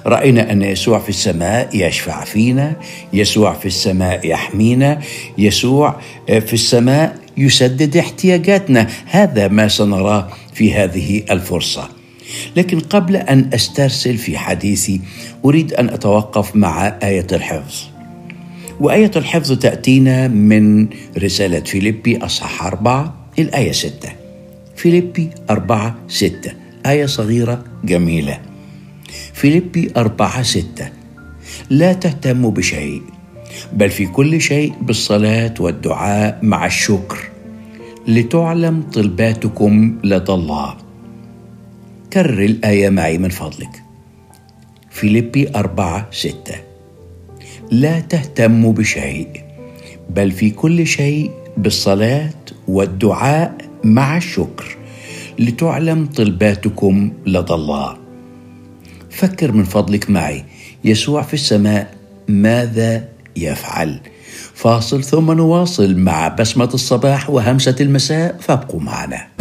رأينا أن يسوع في السماء يشفع فينا، يسوع في السماء يحمينا، يسوع في السماء يسدد احتياجاتنا. هذا ما سنراه في هذه الفرصة. لكن قبل أن أسترسل في حديثي أريد أن أتوقف مع آية الحفظ. وآية الحفظ تأتينا من رسالة فيليبي أصحاح 4 الآية 6. فيليبي 4:6، آية صغيرة جميلة. فيليبي 4:6: لا تهتموا بشيء، بل في كل شيء بالصلاة والدعاء مع الشكر لتعلم طلباتكم لدى الله. كرر الآية معي من فضلك. فيليبي 4:6: لا تهتموا بشيء، بل في كل شيء بالصلاة والدعاء مع الشكر لتعلم طلباتكم لدى الله. فكر من فضلك معي، يسوع في السماء ماذا يفعل؟ فاصل ثم نواصل مع بسمة الصباح وهمسة المساء، فابقوا معنا.